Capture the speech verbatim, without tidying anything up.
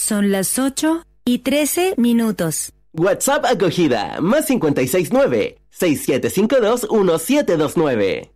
Son las ocho y trece minutos. WhatsApp acogida, más cincuenta y seis nueve, seis siete cinco dos, uno siete dos nueve.